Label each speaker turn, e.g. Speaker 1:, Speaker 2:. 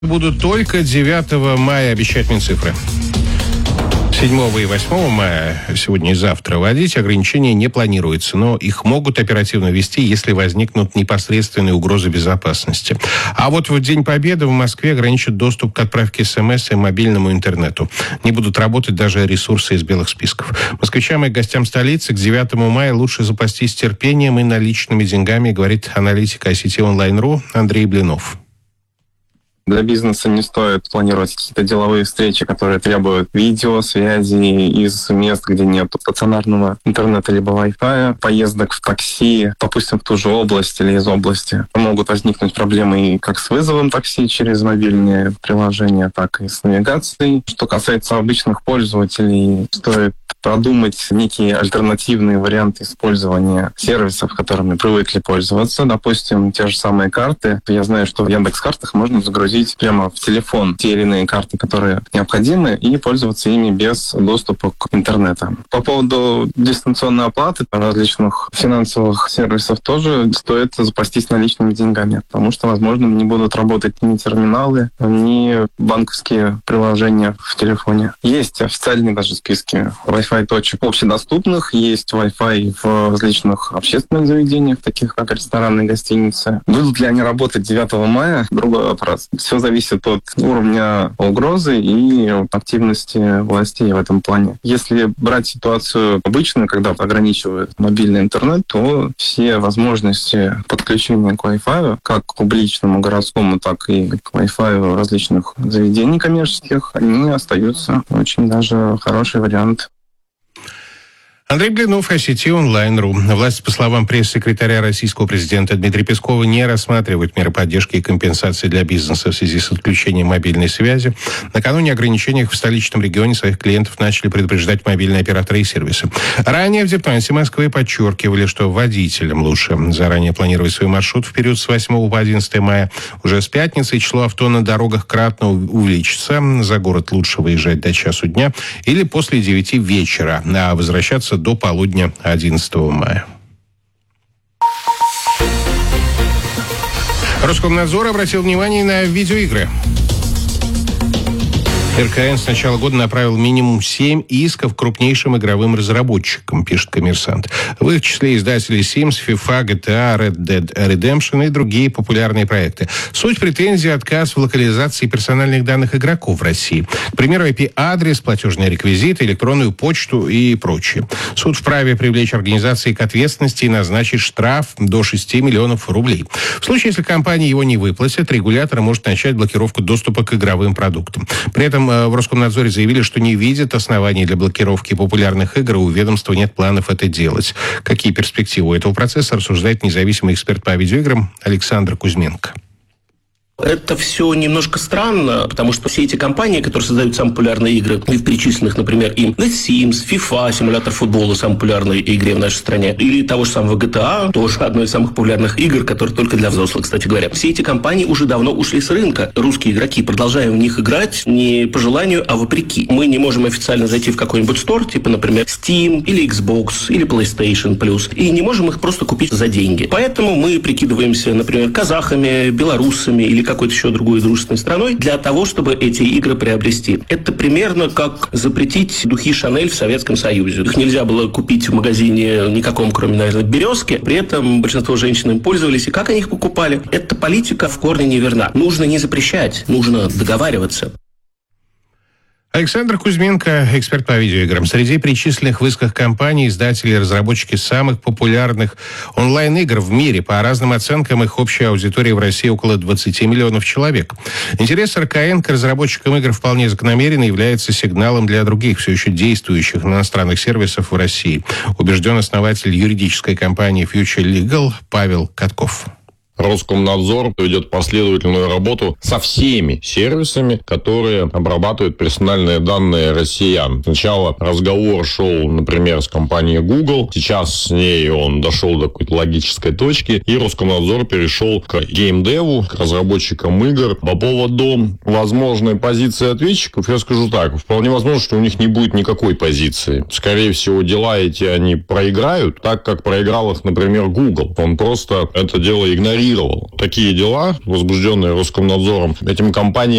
Speaker 1: Будут только 9 мая, обещают Минцифры. 7 и 8 мая, сегодня и завтра, вводить ограничения не планируется, но их могут оперативно ввести, если возникнут непосредственные угрозы безопасности. А вот в День Победы в Москве ограничат доступ к отправке СМС и мобильному интернету. Не будут работать даже ресурсы из белых списков. Москвичам и гостям столицы к 9 мая лучше запастись терпением и наличными деньгами, говорит аналитик ICT Online.ru Андрей Блинов.
Speaker 2: Для бизнеса не стоит планировать какие-то деловые встречи, которые требуют видеосвязи из мест, где нет стационарного интернета либо Wi-Fi, поездок в такси, допустим, в ту же область или из области. Могут возникнуть проблемы и как с вызовом такси через мобильные приложения, так и с навигацией. Что касается обычных пользователей, стоит продумать некие альтернативные варианты использования сервисов, которыми привыкли пользоваться. Допустим, те же самые карты. Я знаю, что в Яндекс.Картах можно загрузить прямо в телефон те или иные карты, которые необходимы, и пользоваться ими без доступа к интернету. По поводу дистанционной оплаты различных финансовых сервисов тоже стоит запастись наличными деньгами, потому что, возможно, не будут работать ни терминалы, ни банковские приложения в телефоне. Есть официальные даже списки Wi-Fi точек общедоступных, есть Wi-Fi в различных общественных заведениях, таких как рестораны и гостиницы. Будут ли они работать 9 мая? Другой вопрос. Все зависит от уровня угрозы и активности властей в этом плане. Если брать ситуацию обычную, когда ограничивают мобильный интернет, то все возможности подключения к Wi-Fi, как к публичному городскому, так и к Wi-Fi различных заведений коммерческих, они остаются. Очень даже хороший вариант.
Speaker 1: Андрей Блинов, ICT Online.ru. Власти, по словам пресс-секретаря российского президента Дмитрия Пескова, не рассматривают меры поддержки и компенсации для бизнеса в связи с отключением мобильной связи. Накануне ограничений в столичном регионе своих клиентов начали предупреждать мобильные операторы и сервисы. Ранее в Дипнансе Москвы подчеркивали, что водителям лучше заранее планировать свой маршрут в период с 8 по 11 мая. Уже с пятницы число авто на дорогах кратно увеличится. За город лучше выезжать до часу дня или после 9 вечера, а возвращаться до полудня 11 мая. Роскомнадзор обратил внимание на видеоигры. РКН с начала года направил минимум 7 исков крупнейшим игровым разработчикам, пишет «Коммерсант». В их числе издатели Sims, FIFA, GTA, Red Dead Redemption и другие популярные проекты. Суть претензий – отказ в локализации персональных данных игроков в России. К примеру, IP-адрес, платежные реквизиты, электронную почту и прочее. Суд вправе привлечь организации к ответственности и назначить штраф до 6 миллионов рублей. В случае, если компания его не выплатит, регулятор может начать блокировку доступа к игровым продуктам. При этом в Роскомнадзоре заявили, что не видят оснований для блокировки популярных игр, и у ведомства нет планов это делать. Какие перспективы у этого процесса, рассуждает независимый эксперт по видеоиграм Александр Кузьменко.
Speaker 3: Это все немножко странно, потому что все эти компании, которые создают самые популярные игры, и в перечисленных, например, им The Sims, FIFA, симулятор футбола, самой популярной игре в нашей стране, или того же самого GTA, тоже одной из самых популярных игр, которая только для взрослых, кстати говоря. Все эти компании уже давно ушли с рынка. Русские игроки продолжаем в них играть не по желанию, а вопреки. Мы не можем официально зайти в какой-нибудь стор, типа, например, Steam, или Xbox, или PlayStation Plus, и не можем их просто купить за деньги. Поэтому мы прикидываемся, например, казахами, белорусами или какой-то еще другой дружественной страной для того, чтобы эти игры приобрести. Это примерно как запретить духи Шанель в Советском Союзе. Их нельзя было купить в магазине никаком, кроме, наверное, «Березки». При этом большинство женщин им пользовались. И как они их покупали? Эта политика в корне неверна. Нужно не запрещать, нужно договариваться.
Speaker 1: Александр Кузьменко, эксперт по видеоиграм. Среди перечисленных в исках компаний издатели и разработчики самых популярных онлайн-игр в мире. По разным оценкам, их общая аудитория в России около 20 миллионов человек. Интерес РКН к разработчикам игр вполне закономерен и является сигналом для других, все еще действующих иностранных сервисов в России. Убежден основатель юридической компании Future Legal Павел Катков.
Speaker 4: Роскомнадзор ведет последовательную работу со всеми сервисами, которые обрабатывают персональные данные россиян. Сначала разговор шел, например, с компанией Google. Сейчас с ней он дошел до какой-то логической точки. И Роскомнадзор перешел к геймдеву, к разработчикам игр. По поводу возможной позиции ответчиков, я скажу так. Вполне возможно, что у них не будет никакой позиции. Скорее всего, дела эти они проиграют, так как проиграл их, например, Google. Он просто это дело игнорирует регулировал. Такие дела, возбужденные Роскомнадзором, этим компаниям